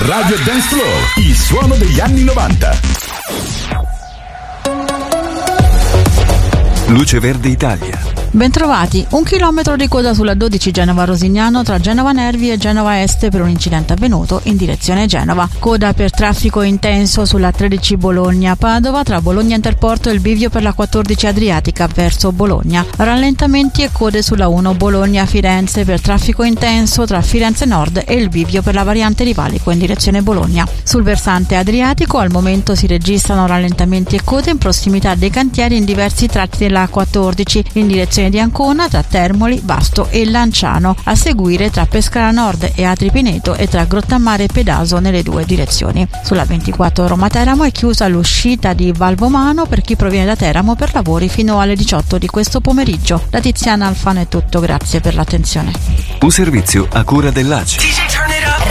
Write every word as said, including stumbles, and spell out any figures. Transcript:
Radio Dance Floor, il suono degli anni novanta. Luce Verde Italia. Bentrovati, un chilometro di coda sulla dodici Genova-Rosignano tra Genova Nervi e Genova Est per un incidente avvenuto in direzione Genova. Coda per traffico intenso sulla tredici Bologna-Padova tra Bologna Interporto e il bivio per la quattordici Adriatica verso Bologna. Rallentamenti e code sulla uno Bologna-Firenze per traffico intenso tra Firenze Nord e il bivio per la variante di Valico in direzione Bologna. Sul versante Adriatico al momento si registrano rallentamenti e code in prossimità dei cantieri in diversi tratti della quattordici in direzione di Ancona tra Termoli, Vasto e Lanciano, a seguire tra Pescara Nord e Atri Pineto e tra Grottammare e Pedaso nelle due direzioni. Sulla ventiquattro Roma-Teramo è chiusa l'uscita di Valvomano per chi proviene da Teramo per lavori fino alle diciotto di questo pomeriggio. Da Tiziana Alfano è tutto, grazie per l'attenzione. Un servizio a cura dell'A C I.